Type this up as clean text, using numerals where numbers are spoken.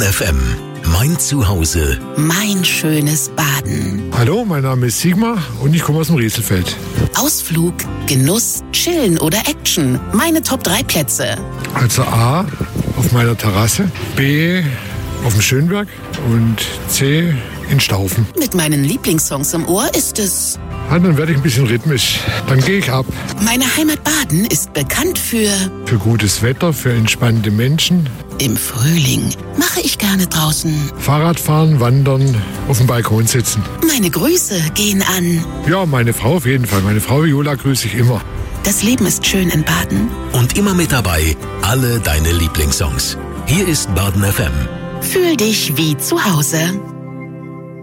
FM. Mein Zuhause. Mein schönes Baden. Hallo, mein Name ist Sigmar und ich komme aus dem Rieselfeld. Ausflug, Genuss, Chillen oder Action. Meine Top 3 Plätze. Also A, auf meiner Terrasse, B, auf dem Schönberg und C, in Staufen. Mit meinen Lieblingssongs im Ohr ist es... Dann werde ich ein bisschen rhythmisch. Dann gehe ich ab. Meine Heimat Baden ist bekannt für gutes Wetter, für entspannte Menschen. Im Frühling mache ich gerne draußen. Fahrradfahren, wandern, auf dem Balkon sitzen. Meine Grüße gehen an. Ja, meine Frau auf jeden Fall. Meine Frau Viola grüße ich immer. Das Leben ist schön in Baden. Und immer mit dabei alle deine Lieblingssongs. Hier ist Baden FM. Fühl dich wie zu Hause.